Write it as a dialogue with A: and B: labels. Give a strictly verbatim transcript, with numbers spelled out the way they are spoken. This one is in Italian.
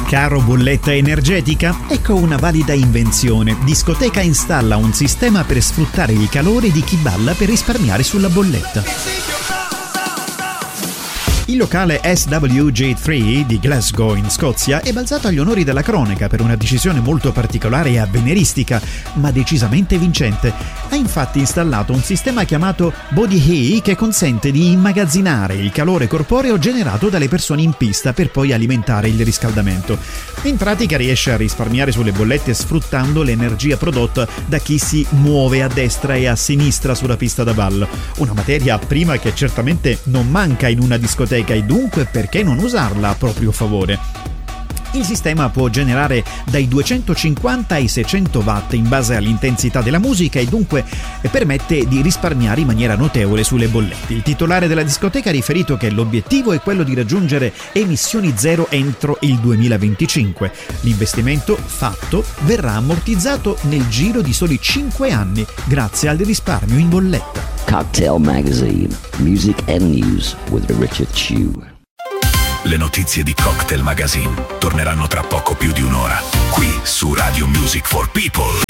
A: Caro bolletta energetica? Ecco una valida invenzione. Discoteca installa un sistema per sfruttare il calore di chi balla per risparmiare sulla bolletta. Il locale S W J tre di Glasgow in Scozia è balzato agli onori della cronaca per una decisione molto particolare e avveniristica, ma decisamente vincente. Ha infatti installato un sistema chiamato Body Heat che consente di immagazzinare il calore corporeo generato dalle persone in pista per poi alimentare il riscaldamento. In pratica riesce a risparmiare sulle bollette sfruttando l'energia prodotta da chi si muove a destra e a sinistra sulla pista da ballo. Una materia prima che certamente non manca in una discoteca e dunque perché non usarla a proprio favore? Il sistema può generare dai duecentocinquanta ai seicento watt in base all'intensità della musica e dunque permette di risparmiare in maniera notevole sulle bollette. Il titolare della discoteca ha riferito che l'obiettivo è quello di raggiungere emissioni zero entro il duemilaventicinque. L'investimento fatto verrà ammortizzato nel giro di soli cinque anni grazie al risparmio in bolletta.
B: Cocktail Magazine, Music and News with Richard Chew.
C: Le notizie di Cocktail Magazine torneranno tra poco più di un'ora, qui su Radio Music for People.